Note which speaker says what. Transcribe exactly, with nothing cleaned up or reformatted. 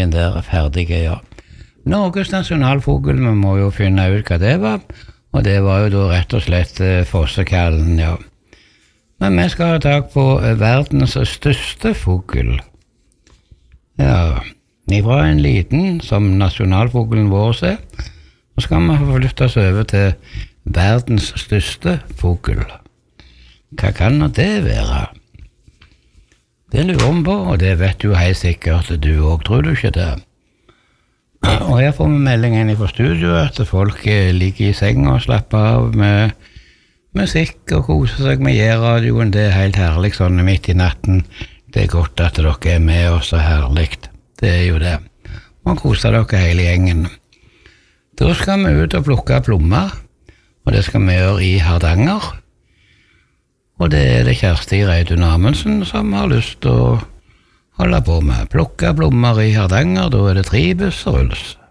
Speaker 1: meldingen der er ferdig, ja. Norges nasjonalfugl, vi må jo finne ut hva det var, og det var jo da rett og slett eh, fossekallen, ja. Men vi skal ha tak på eh, verdens største fugl. Ja, ifra en liten, som nasjonalfuglen vår er, så skal vi flytte oss over til verdens største fugl. Hva kan det være? Det lurer om på, og det vet du helt sikkert, du også, tror du ikke det? Og her får vi meldingen fra studio at folk ligger i senga og slapper av med musikk og koser seg med J-radioen. Det er helt herlig sånn midt i natten. Det er godt at dere er med oss så herlig. Det er jo det. Man koser dere hele gjengen. Da skal vi ut og plukke plommer, og det skal vi gjøre i Hardanger. Og det er det Kjersti Reidun Amundsen som har lyst til å holde på med. Plukke plommer i Hardanger, da er det tre busser, Ulf.